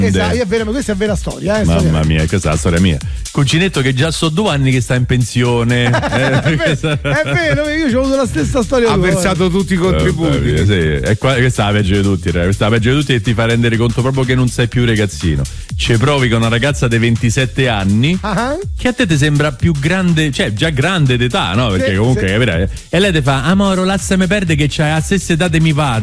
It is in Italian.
Esatto, è vero, ma questa è vera storia. Mamma mia, questa è la storia mia. Cuginetto che già so 2 anni che sta in pensione. È vero, io ho avuto la stessa storia. Ha versato tutti i contributi. Sì, questa è la peggio di tutti, questa è la peggio di tutti, e ti fa rendere conto proprio che non sei più ragazzino. Ci provi con una ragazza di 27 anni che a te ti sembra più grande, cioè già grande d'età, no? Perché comunque e lei ti fa: amoro, lasciami perdere che c'hai la stessa età di mio padre.